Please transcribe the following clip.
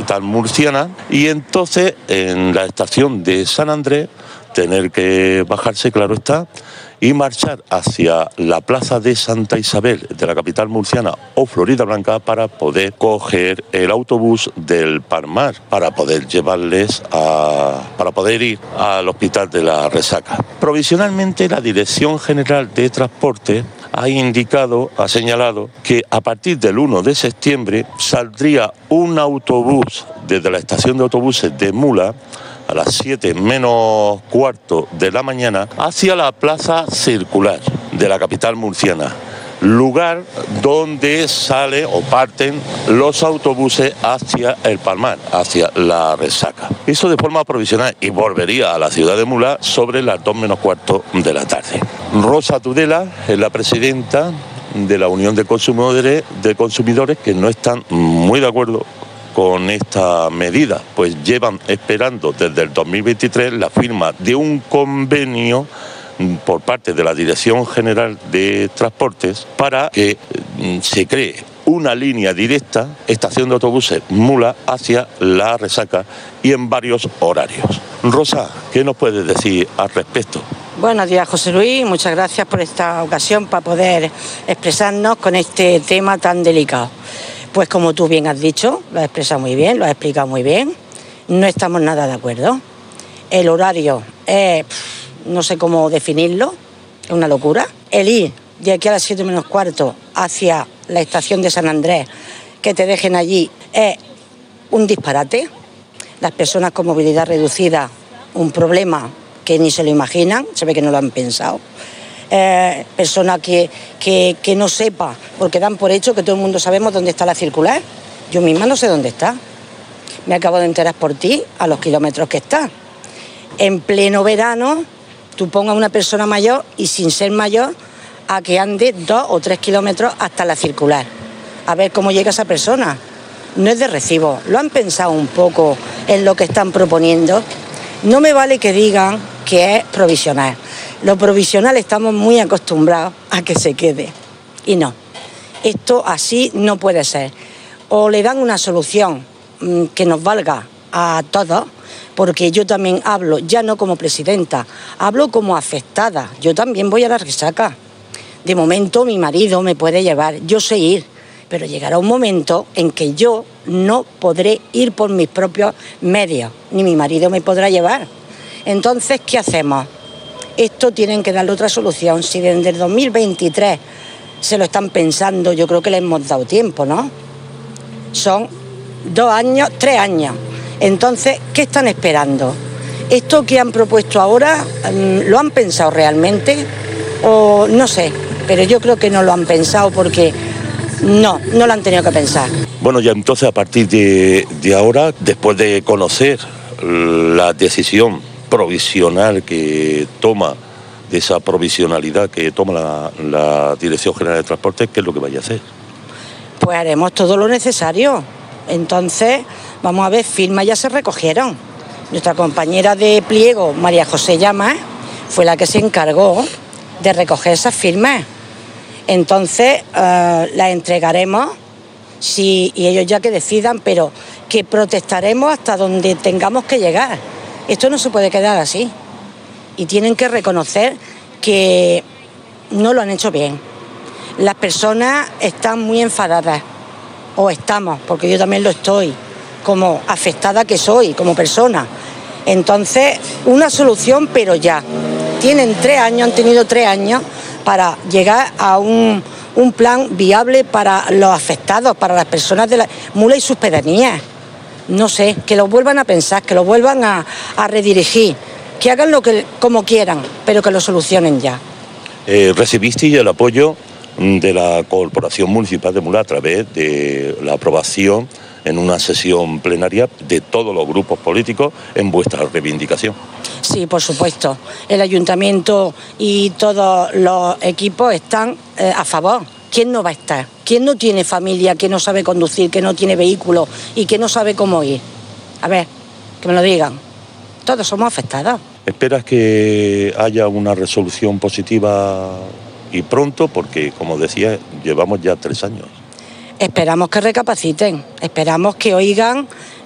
capital murciana, y entonces en la estación de San Andrés tener que bajarse, claro está, y marchar hacia la plaza de Santa Isabel de la capital murciana o Floridablanca para poder coger el autobús del Palmar, para poder para poder ir al hospital de la Resaca. Provisionalmente la Dirección General de Transporte ha señalado que a partir del 1 de septiembre saldría un autobús desde la estación de autobuses de Mula a las 7 menos cuarto de la mañana hacia la plaza circular de la capital murciana, lugar donde sale o parten los autobuses hacia el Palmar, hacia la Resaca. Eso de forma provisional, y volvería a la ciudad de Mula sobre las 2 menos cuarto de la tarde. Rosa Tudela es la presidenta de la Unión de Consumidores que no están muy de acuerdo con esta medida, pues llevan esperando desde el 2023 la firma de un convenio por parte de la Dirección General de Transportes para que se cree una línea directa, estación de autobuses Mula hacia la Resaca y en varios horarios. Rosa, ¿qué nos puedes decir al respecto? Buenos días, José Luis, muchas gracias por esta ocasión para poder expresarnos con este tema tan delicado. Pues como tú bien has dicho, lo has expresado muy bien, lo has explicado muy bien, no estamos nada de acuerdo. El horario es, no sé cómo definirlo, es una locura. El ir de aquí a las 7 menos cuarto hacia la estación de San Andrés, que te dejen allí, es un disparate. Las personas con movilidad reducida, un problema que ni se lo imaginan, se ve que no lo han pensado. Personas que no sepa, porque dan por hecho que todo el mundo sabemos dónde está la circular. Yo misma no sé dónde está. Me acabo de enterar por ti a los kilómetros que está. En pleno verano, tú pongas a una persona mayor y sin ser mayor a que ande 2 o 3 kilómetros hasta la circular. A ver cómo llega esa persona. No es de recibo. ¿Lo han pensado un poco en lo que están proponiendo? No me vale que digan que es provisional. Lo provisional estamos muy acostumbrados a que se quede. Y no. Esto así no puede ser. O le dan una solución que nos valga a todos, porque yo también hablo, ya no como presidenta, hablo como afectada. Yo también voy a la Resaca. De momento mi marido me puede llevar, yo sé ir, pero llegará un momento en que yo no podré ir por mis propios medios, ni mi marido me podrá llevar. Entonces, ¿qué hacemos? Esto tienen que darle otra solución. Si desde el 2023 se lo están pensando, yo creo que le hemos dado tiempo, ¿no? Son 2 años, 3 años. Entonces, ¿qué están esperando? ¿Esto que han propuesto ahora lo han pensado realmente? O no sé, pero yo creo que no lo han pensado porque no lo han tenido que pensar. Bueno, ya entonces a partir de ahora, después de conocer la decisión provisional que toma, de esa provisionalidad que toma la Dirección General de Transportes, ¿qué es lo que vaya a hacer? Pues haremos todo lo necesario. Entonces, vamos a ver, firmas ya se recogieron. Nuestra compañera de pliego, María José Llamas, fue la que se encargó de recoger esas firmas. Entonces, las entregaremos y ellos ya que decidan, pero que protestaremos hasta donde tengamos que llegar. Esto no se puede quedar así. Y tienen que reconocer que no lo han hecho bien. Las personas están muy enfadadas, o estamos, porque yo también lo estoy, como afectada que soy, como persona. Entonces, una solución, pero ya. Tienen 3 años, han tenido 3 años para llegar a un plan viable para los afectados, para las personas de la Mula y sus pedanías. No sé, que lo vuelvan a pensar, que lo vuelvan a redirigir, que hagan como quieran, pero que lo solucionen ya. ¿Recibisteis el apoyo de la Corporación Municipal de Mula a través de la aprobación en una sesión plenaria de todos los grupos políticos en vuestra reivindicación? Sí, por supuesto. El ayuntamiento y todos los equipos están a favor. ¿Quién no va a estar? ¿Quién no tiene familia, que no sabe conducir, que no tiene vehículo y que no sabe cómo ir? A ver, que me lo digan. Todos somos afectados. ¿Esperas que haya una resolución positiva y pronto? Porque, como decía, llevamos ya 3 años. Esperamos que recapaciten, esperamos que oigan